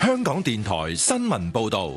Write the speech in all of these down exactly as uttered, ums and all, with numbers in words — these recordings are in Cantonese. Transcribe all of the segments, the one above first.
香港電台新聞報道。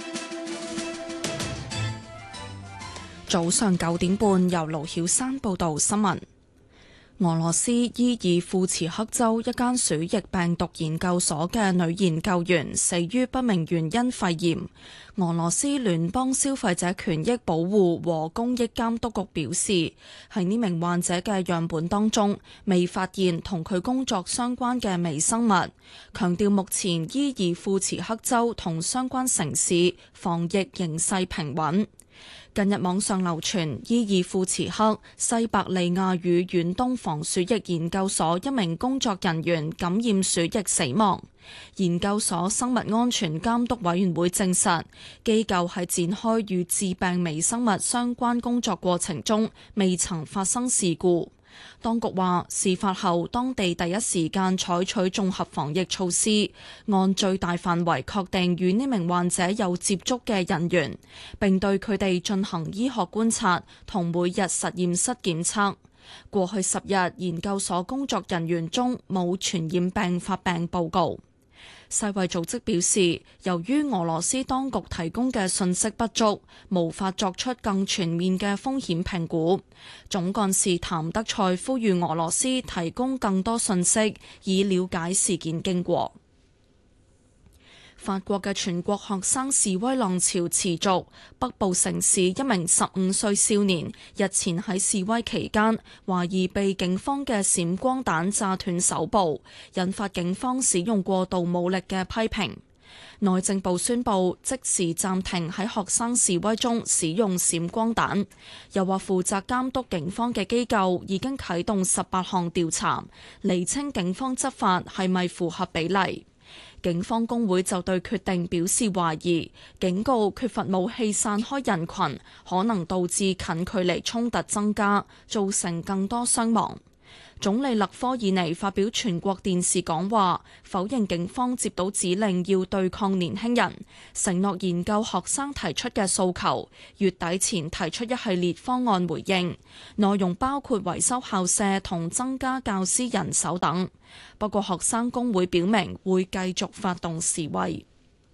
早上九點半，由盧曉山報道新聞。俄羅斯伊爾庫茨克州一間鼠疫病毒研究所嘅女研究員死於不明原因肺炎。俄羅斯聯邦消費者權益保護和公益監督局表示，喺呢名患者嘅樣本當中未發現同佢工作相關嘅微生物，強調目前伊爾庫茨克州同相關城市防疫形勢平穩。近日網上流傳伊爾庫茨克西伯利亞與遠東防鼠疫研究所一名工作人員感染鼠疫死亡。研究所生物安全監督委員會證實，機構喺展開與致病微生物相關工作過程中未曾發生事故。當局話，事發後當地第一時間採取綜合防疫措施，按最大範圍確定與呢名患者有接觸嘅人員，並對佢哋進行醫學觀察同每日實驗室檢測。過去十日，研究所工作人員中冇傳染病發病報告。世衛組織表示，由於俄羅斯當局提供嘅信息不足，無法作出更全面嘅風險評估。總幹事譚德塞呼籲俄羅斯提供更多信息，以了解事件經過。法國嘅全國學生示威浪潮持續，北部城市一名十五歲少年日前喺示威期間，懷疑被警方嘅閃光彈炸斷手部，引發警方使用過度武力嘅批評。內政部宣布即時暫停喺學生示威中使用閃光彈，又話負責監督警方嘅機構已經啟動十八項調查，釐清警方執法係咪符合比例。警方工會就對決定表示懷疑，警告缺乏武器散開人群，可能導致近距離衝突增加，造成更多傷亡。總理勒科爾尼發表全國電視講話，否認警方接到指令要對抗年輕人，承諾研究學生提出嘅訴求，月底前提出一系列方案回應，內容包括維修校舍同增加教師人手等。不過學生工會表明會繼續發動示威。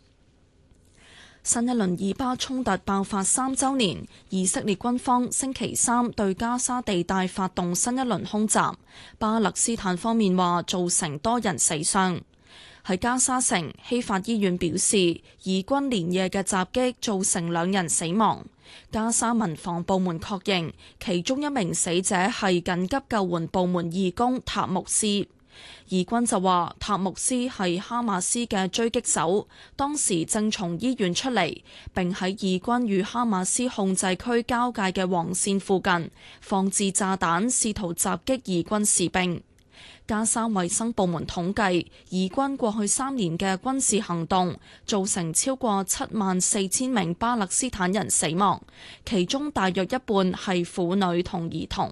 新一輪以巴衝突爆發三週年，以色列軍方星期三對加沙地帶發動新一輪空襲，巴勒斯坦方面話造成多人死傷。喺加沙城，希法醫院表示，以軍連夜嘅襲擊造成兩人死亡。加沙民防部門確認，其中一名死者係緊急救援部門義工塔木斯。以軍就話塔木斯係哈馬斯嘅狙擊手，當時正從醫院出嚟，並喺以軍與哈馬斯控制區交界嘅黃線附近放置炸彈，試圖襲擊以軍士兵。加沙衛生部門統計，以軍過去三年嘅軍事行動造成超過七萬四千名巴勒斯坦人死亡，其中大約一半係婦女同兒童。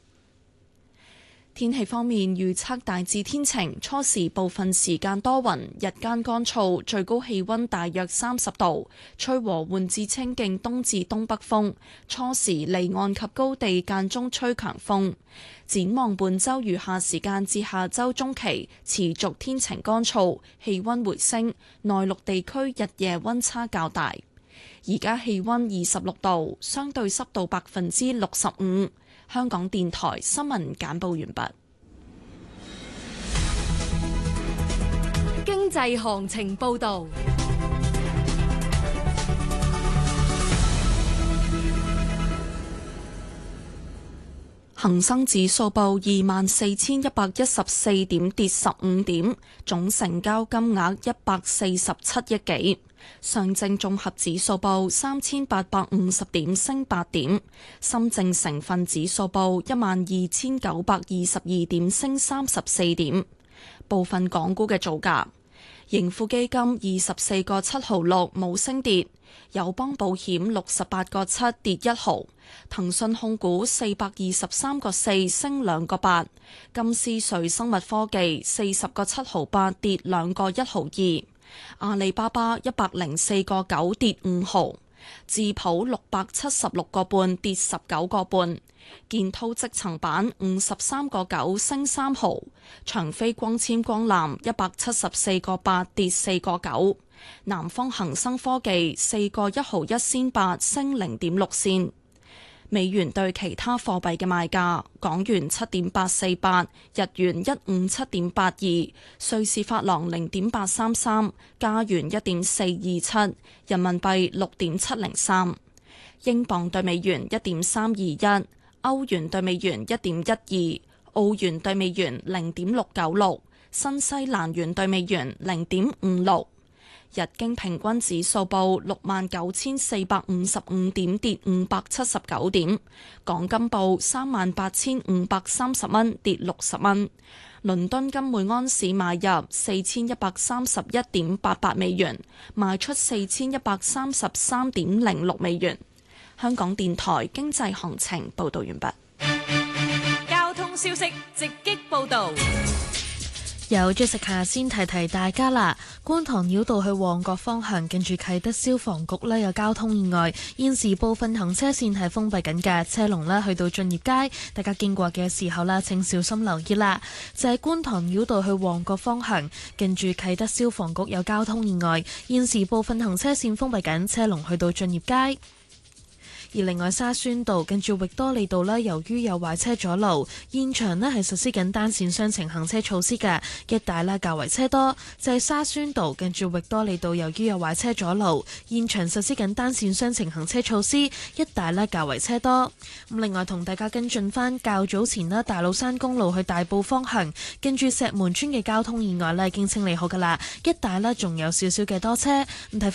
天氣方面預測大致天晴，初時部分時間多雲，日間乾燥，最高氣溫大約三十度，吹和緩至清勁東至東北風，初時離岸及高地間中吹強風。展望本週餘下時間至下週中期持續天晴乾燥，氣溫回升，內陸地區日夜溫差較大。而家氣溫二十六度，相對濕度百分之六十五。香港電台新聞簡報完畢。 經濟行情報道。 恒生指數報二萬四千一百一十四點，跌十五點，總成交金額一百四十七億幾。上證綜合指數報三千八百五十點，升八點。深證成分指數報一萬二千九百二十二點，升三十四點。部分港股嘅造價：盈富基金二十四個七毫六，冇升跌；友邦保險六十八個七，跌一毫；騰訊控股四百二十三個四，升兩個八；金斯瑞生物科技四十個七毫八，跌兩個一毫二。阿里巴巴一百零四個九，跌五毫， 智普六百七十六個半跌十九個半，建滔積層板五十三個九升三毫，長飛光纖光纜一百七十四個八跌四個九，南方恒生科技四個一毫一仙八升零點六仙。美元對其他貨幣嘅賣價：港元七點八四八，日元一五七點八二，瑞士法郎零點八三三，加元一點四二七，人民幣六點七零三，英鎊對美元一點三二一，歐元對美元一點一二，澳元對美元零點六九六，新西蘭元對美元零點五六。日經平均指數報六萬九千四百五十五點，跌五百七十九點。港金報三萬八千五百三十蚊，跌六十蚊。倫敦金每安士買入四千一百三十一點八八美元，賣出四千一百三十三點零六美元。香港電台經濟行情報道完畢。 交通消息直擊報道。 有 Jessica 先提提大家啦，觀塘繞道去旺角方向近住啟德消防局呢有交通意外，現時部分行車線係封閉緊嘅，車龍呢去到駿業街，大家經過嘅時候呢請小心留意啦。就係觀塘繞道去旺角方向近住啟德消防局有交通意外，現時部分行車線封閉緊，車龍去到駿業街。而另外沙宣道近住域多利道呢，由於有壞車阻路，現場呢係實施緊單線雙程行車措施嘅，一帶呢較為車多。就係沙宣道近住域多利道，由於有壞車阻路，現場實施緊單線雙程行車措施，一帶呢較為車多。咁另外同大家跟進翻較早前呢，大老山公路去大埔方向近住石門村嘅交通意外呢已經清理好噶啦，一帶呢仲有少少嘅多車。咁睇翻